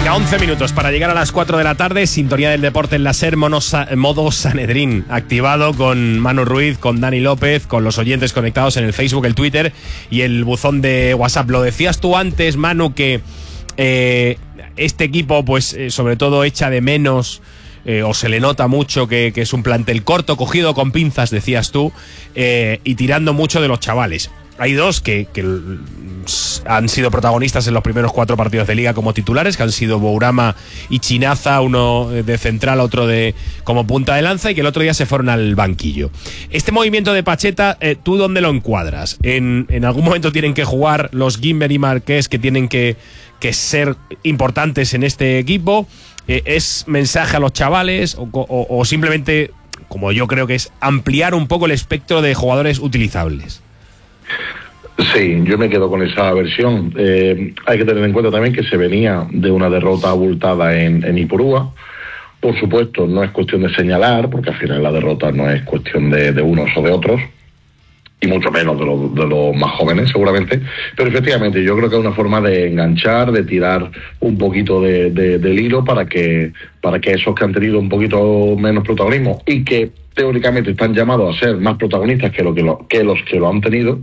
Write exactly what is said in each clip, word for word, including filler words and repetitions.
Venga, once minutos para llegar a las cuatro de la tarde. Sintonía del deporte en la SER, modo Sanedrín activado, con Manu Ruiz, con Dani López, con los oyentes conectados en el Facebook, el Twitter y el buzón de WhatsApp. Lo decías tú antes, Manu, que eh, este equipo, pues eh, sobre todo echa de menos, eh, o se le nota mucho que, que es un plantel corto, cogido con pinzas, decías tú, eh, y tirando mucho de los chavales. Hay dos que, que han sido protagonistas en los primeros cuatro partidos de liga como titulares, que han sido Bourama y Chinaza, uno de central, otro de como punta de lanza, y que el otro día se fueron al banquillo. Este movimiento de Pacheta, eh, ¿tú dónde lo encuadras? ¿En, en algún momento tienen que jugar los Guimber y Marqués, que tienen que, que ser importantes en este equipo? Eh, ¿Es mensaje a los chavales o, o, o simplemente, como yo creo que es, ampliar un poco el espectro de jugadores utilizables? Sí, yo me quedo con esa versión. Eh, hay que tener en cuenta también que se venía de una derrota abultada en, en Ipurúa. Por supuesto, no es cuestión de señalar, porque al final la derrota no es cuestión de, de unos o de otros, y mucho menos de, lo, de los más jóvenes seguramente, pero efectivamente yo creo que es una forma de enganchar, de tirar un poquito de, de, del hilo para que, para que esos que han tenido un poquito menos protagonismo y que teóricamente están llamados a ser más protagonistas que, lo que, lo, que los que lo han tenido,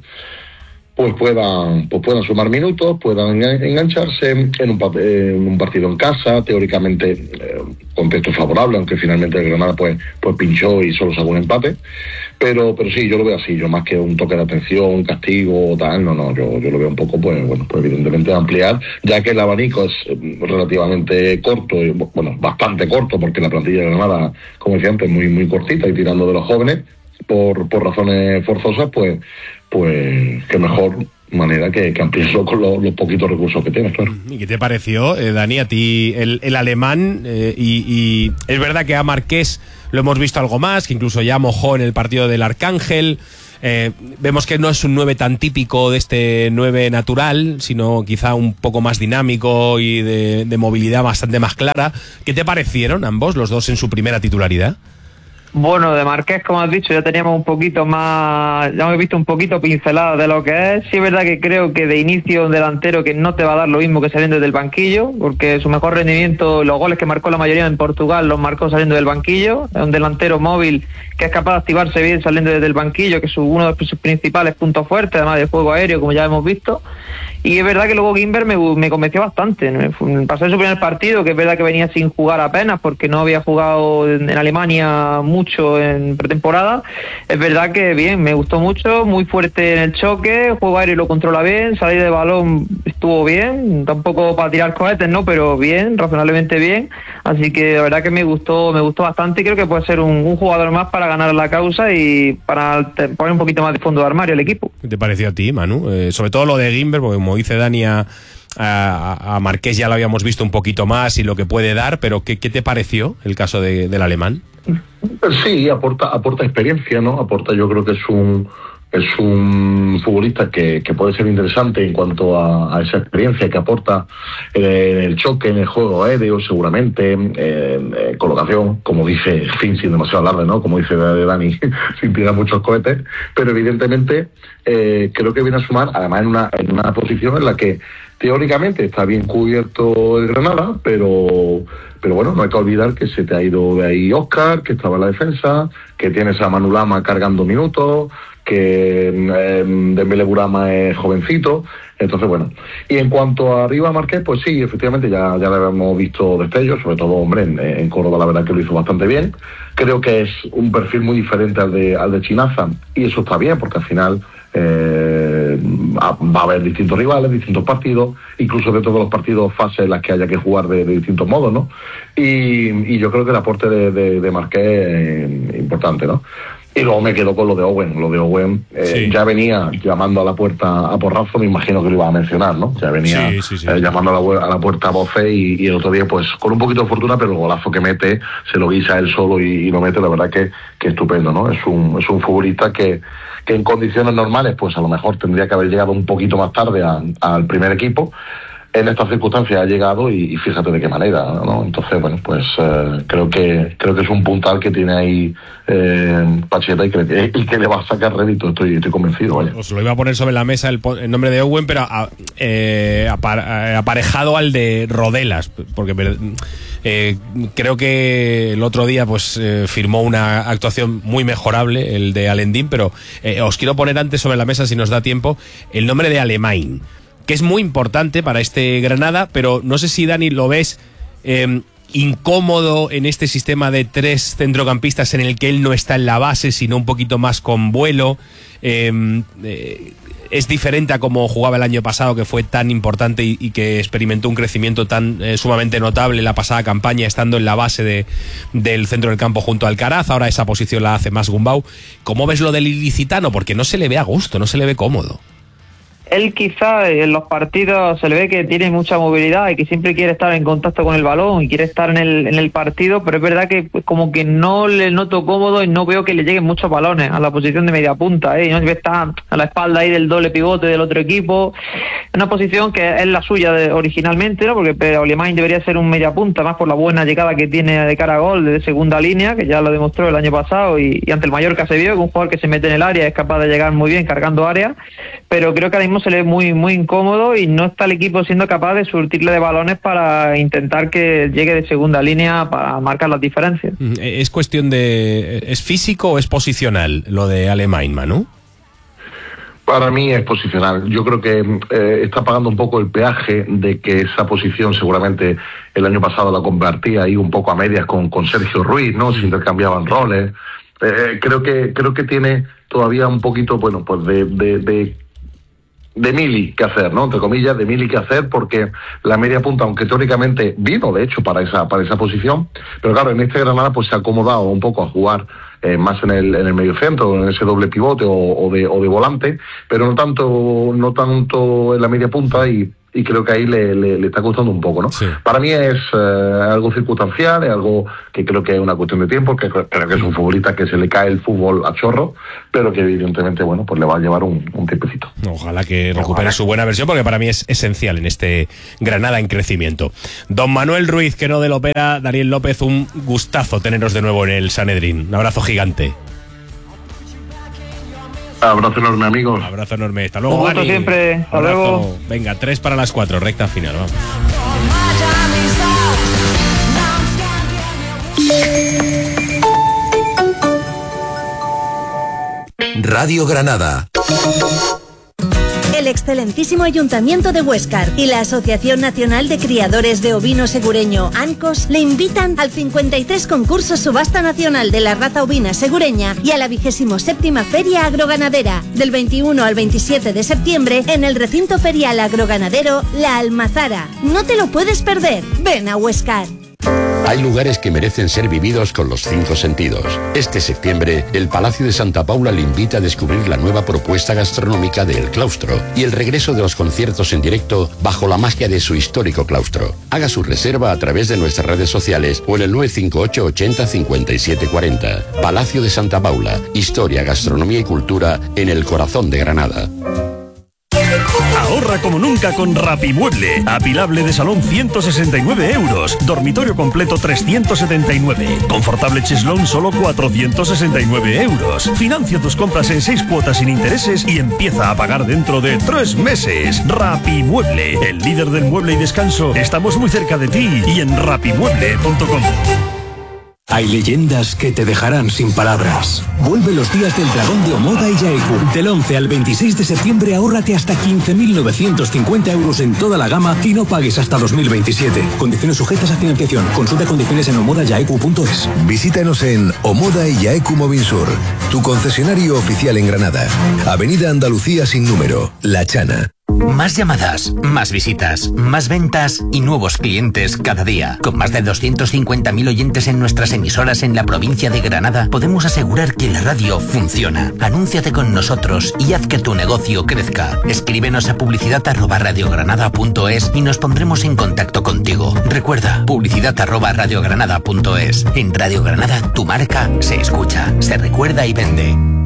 pues puedan, pues puedan sumar minutos, puedan engancharse en un, en un partido en casa, teóricamente eh, contexto favorable, aunque finalmente el Granada pues, pues pinchó y solo sacó un empate, pero pero sí, yo lo veo así, yo más que un toque de atención, un castigo o tal, no, no, yo, yo lo veo un poco, pues bueno, pues evidentemente ampliar, ya que el abanico es relativamente corto, y, bueno, bastante corto, porque la plantilla de Granada, como decía antes, es muy, muy cortita, y tirando de los jóvenes, por, por razones forzosas, pues pues qué mejor manera que, que ampliarlo con lo, los poquitos recursos que tienes, claro. ¿Y qué te pareció, eh, Dani, a ti el, el alemán? Eh, y, y es verdad que a Marqués lo hemos visto algo más, que incluso ya mojó en el partido del Arcángel. Eh, vemos que no es un nueve tan típico de este nueve natural, sino quizá un poco más dinámico y de, de movilidad bastante más clara. ¿Qué te parecieron ambos, los dos en su primera titularidad? Bueno, de Marqués, como has dicho, ya teníamos un poquito más, ya hemos visto un poquito pincelado de lo que es. Sí es verdad que creo que de inicio un delantero que no te va a dar lo mismo que saliendo del banquillo, porque su mejor rendimiento, los goles que marcó la mayoría en Portugal, los marcó saliendo del banquillo. Es un delantero móvil que es capaz de activarse bien saliendo desde el banquillo, que es uno de sus principales puntos fuertes, además de juego aéreo, como ya hemos visto. Y es verdad que luego Guimber me, me convenció bastante. Me pasó en su primer partido, que es verdad que venía sin jugar apenas, porque no había jugado en, en Alemania mucho en pretemporada. Es verdad que bien, me gustó mucho, muy fuerte en el choque, juego aéreo lo controla bien, salir de balón estuvo bien, tampoco para tirar cohetes, no, pero bien, razonablemente bien. Así que la verdad que me gustó, me gustó bastante, y creo que puede ser un, un jugador más para ganar la causa y para te, poner un poquito más de fondo de armario al equipo. ¿Qué te pareció a ti, Manu? Eh, sobre todo lo de Guimber, porque como dice Dani, a, a, a Marqués ya lo habíamos visto un poquito más y lo que puede dar, pero ¿qué, qué te pareció el caso de, del alemán? Sí, aporta aporta experiencia, ¿no? Aporta, yo creo que es un es un futbolista que, que puede ser interesante en cuanto a, a esa experiencia que aporta en el choque, en el juego aéreo, seguramente, en, en colocación, como dice, en fin, sin demasiado alarde, ¿no? Como dice Dani, sin tirar muchos cohetes, pero evidentemente eh, creo que viene a sumar, además en una, en una posición en la que teóricamente está bien cubierto el Granada, pero pero bueno, no hay que olvidar que se te ha ido de ahí Óscar, que estaba en la defensa, que tienes a Manu Lama cargando minutos, que eh, Dembélé Bourama es jovencito, entonces bueno. Y en cuanto a arriba Marqués, pues sí, efectivamente ya, ya le habíamos visto destellos, sobre todo, hombre, en, en Córdoba la verdad que lo hizo bastante bien. Creo que es un perfil muy diferente al de, al de Chinaza, y eso está bien, porque al final Eh, va a haber distintos rivales, distintos partidos, incluso dentro de los partidos fases en las que haya que jugar de, de distintos modos, ¿no? Y, y yo creo que el aporte de, de, de Marqués es importante, ¿no? Y luego me quedo con lo de Owen. Lo de Owen eh, sí. ya venía llamando a la puerta a porrazo, me imagino que lo iba a mencionar, ¿no? Ya venía sí, sí, sí. Eh, llamando a la, a la puerta a voces y, y el otro día, pues, con un poquito de fortuna, pero el golazo que mete, se lo guisa él solo y, y lo mete, la verdad que, que estupendo, ¿no? Es un, es un futbolista que, que en condiciones normales, pues a lo mejor tendría que haber llegado un poquito más tarde a, al primer equipo. en estas circunstancias ha llegado y, y fíjate de qué manera, ¿no? Entonces, bueno, pues eh, creo que creo que es un puntal que tiene ahí eh, Pacheta y que, y que le va a sacar rédito, estoy, estoy convencido. Vaya. Os lo iba a poner sobre la mesa el, el nombre de Owen, pero a, eh, apar, aparejado al de Rodelas, porque eh, creo que el otro día pues eh, firmó una actuación muy mejorable, el de Alendín, pero eh, os quiero poner antes sobre la mesa, si nos da tiempo, el nombre de Alemany, que es muy importante para este Granada, pero no sé si, Dani, lo ves eh, incómodo en este sistema de tres centrocampistas en el que él no está en la base, sino un poquito más con vuelo. Eh, eh, es diferente a como jugaba el año pasado, que fue tan importante y, y que experimentó un crecimiento tan eh, sumamente notable en la pasada campaña, estando en la base de, del centro del campo junto al Alcaraz. Ahora esa posición la hace más Gumbau. ¿Cómo ves lo del ilicitano? Porque no se le ve a gusto, no se le ve cómodo. Él quizá en los partidos se le ve que tiene mucha movilidad y que siempre quiere estar en contacto con el balón y quiere estar en el en el partido, pero es verdad que pues, como que no le noto cómodo y no veo que le lleguen muchos balones a la posición de media punta, ¿eh? Y no está a la espalda ahí del doble pivote del otro equipo, una posición que es la suya de, originalmente, ¿no? Porque Alemany debería ser un media punta, más por la buena llegada que tiene de cara a gol de segunda línea, que ya lo demostró el año pasado y, y ante el Mallorca se vio que un jugador que se mete en el área es capaz de llegar muy bien cargando área, pero creo que ahora mismo se le ve muy muy incómodo y no está el equipo siendo capaz de surtirle de balones para intentar que llegue de segunda línea para marcar las diferencias. ¿Es cuestión de... ¿es físico o es posicional lo de Alemany, Manu? Para mí es posicional. Yo creo que eh, está pagando un poco el peaje de que esa posición seguramente el año pasado la compartía ahí un poco a medias con, con Sergio Ruiz, ¿no? Se intercambiaban roles. Eh, creo que creo que tiene todavía un poquito, bueno, pues de... de, de de mili que hacer, ¿no? Entre comillas, de mili que hacer, porque la media punta, aunque teóricamente vino, de hecho, para esa para esa posición, pero claro, en este Granada pues se ha acomodado un poco a jugar eh, más en el en el mediocentro, en ese doble pivote o, o de o de volante, pero no tanto no tanto en la media punta y y creo que ahí le, le, le está costando un poco, ¿no? Sí. Para mí es eh, algo circunstancial, es algo que creo que es una cuestión de tiempo, que creo que es un futbolista que se le cae el fútbol a chorro, pero que evidentemente, bueno, pues le va a llevar un, un tiempecito. Ojalá que recupere Ojalá. su buena versión, porque para mí es esencial en este Granada en crecimiento. Don Manuel Ruiz, que no del Opera, Daniel López, un gustazo teneros de nuevo en el Sanedrín. Un abrazo gigante. Abrazo enorme, amigos. Abrazo enorme. Hasta luego, Un gusto Dani. siempre. Hasta luego. Venga, tres para las cuatro, recta final. Vamos. Radio Granada. El excelentísimo Ayuntamiento de Huéscar y la Asociación Nacional de Criadores de Ovino Segureño, ANCOS, le invitan al cincuenta y tres concurso Subasta Nacional de la Raza Ovina Segureña y a la vigésimo séptima Feria Agroganadera, del veintiuno al veintisiete de septiembre, en el recinto ferial agroganadero La Almazara. No te lo puedes perder. Ven a Huéscar. Hay lugares que merecen ser vividos con los cinco sentidos. Este septiembre, el Palacio de Santa Paula le invita a descubrir la nueva propuesta gastronómica de El Claustro y el regreso de los conciertos en directo bajo la magia de su histórico claustro. Haga su reserva a través de nuestras redes sociales o en el nueve cinco ocho ochenta cincuenta y siete cuarenta. Palacio de Santa Paula, historia, gastronomía y cultura en el corazón de Granada. Ahorra como nunca con Rapimueble. Apilable de salón ciento sesenta y nueve euros. Dormitorio completo trescientos setenta y nueve. Confortable cheslón solo cuatrocientos sesenta y nueve euros. Financia tus compras en seis cuotas sin intereses y empieza a pagar dentro de tres meses. Rapimueble, el líder del mueble y descanso. Estamos muy cerca de ti y en rapimueble punto com. Hay leyendas que te dejarán sin palabras. Vuelve los días del dragón de Omoda y Yaeku. Del once al veintiséis de septiembre ahórrate hasta quince mil novecientos cincuenta euros en toda la gama y no pagues hasta dos mil veintisiete. Condiciones sujetas a financiación. Consulta condiciones en omoda yaeku punto es. Visítanos en Omoda y Yaeku Movinsur, tu concesionario oficial en Granada. Avenida Andalucía sin número, La Chana. Más llamadas, más visitas, más ventas y nuevos clientes cada día. Con más de doscientos cincuenta mil oyentes en nuestras emisoras en la provincia de Granada, podemos asegurar que la radio funciona. Anúnciate con nosotros y haz que tu negocio crezca. Escríbenos a publicidad arroba radiogranada punto es y nos pondremos en contacto contigo. Recuerda, publicidad arroba radiogranada punto es. En Radio Granada, tu marca se escucha, se recuerda y vende.